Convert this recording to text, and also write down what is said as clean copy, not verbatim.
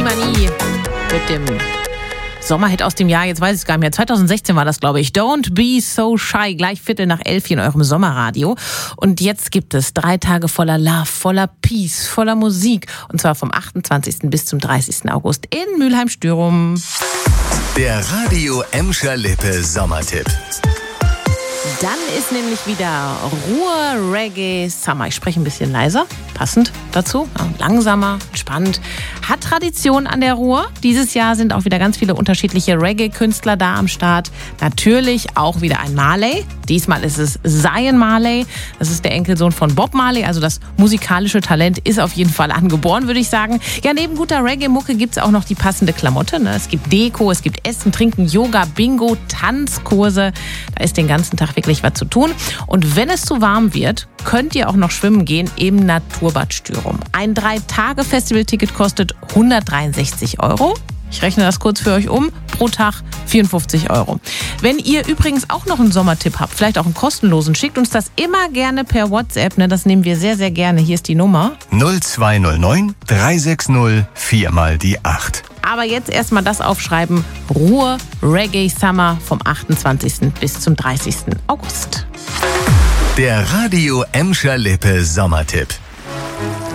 Slimani mit dem Sommerhit aus dem Jahr, jetzt weiß ich es gar nicht mehr, 2016 war das, glaube ich. Don't be so shy, gleich 11:15 hier in eurem Sommerradio. Und jetzt gibt es 3 Tage voller Love, voller Peace, voller Musik. Und zwar vom 28. bis zum 30. August in Mülheim-Stürum. Der Radio Emscher Lippe Sommertipp. Dann ist nämlich wieder Ruhr Reggae Summer. Ich spreche ein bisschen leiser, passend dazu. Langsamer, spannend. Hat Tradition an der Ruhr. Dieses Jahr sind auch wieder ganz viele unterschiedliche Reggae-Künstler da am Start. Natürlich auch wieder ein Marley. Diesmal ist es Zayn Marley. Das ist der Enkelsohn von Bob Marley. Also das musikalische Talent ist auf jeden Fall angeboren, würde ich sagen. Ja, neben guter Reggae-Mucke gibt es auch noch die passende Klamotte. Es gibt Deko, es gibt Essen, Trinken, Yoga, Bingo, Tanzkurse. Da ist den ganzen Tag wirklich was zu tun. Und wenn es zu warm wird, könnt ihr auch noch schwimmen gehen im Naturbad Stürum. Ein 3-Tage-Festival-Ticket kostet 163 €. Ich rechne das kurz für euch um. Pro Tag 54 €. Wenn ihr übrigens auch noch einen Sommertipp habt, vielleicht auch einen kostenlosen, schickt uns das immer gerne per WhatsApp. Das nehmen wir sehr, sehr gerne. Hier ist die Nummer 0209 360 4x8. Aber jetzt erstmal das aufschreiben. Ruhr Reggae Summer vom 28. bis zum 30. August. Der Radio Emscher Lippe Sommertipp.